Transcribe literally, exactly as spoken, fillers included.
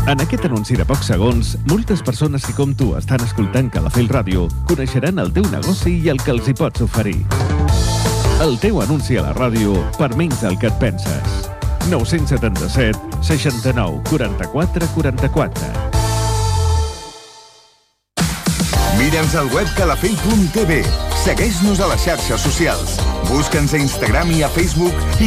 En aquest anunci de pocs segons, moltes persones que com tu estan escoltant Calafell Ràdio coneixeran el teu negoci i el que els hi pots oferir. El teu anunci a la ràdio per menys del que et penses. nou set set, seixanta-nou, quaranta-quatre, quaranta-quatre. Mira'ns al web calafell punt tv. Segueix-nos a les xarxes socials. Busca'ns a Instagram i a Facebook i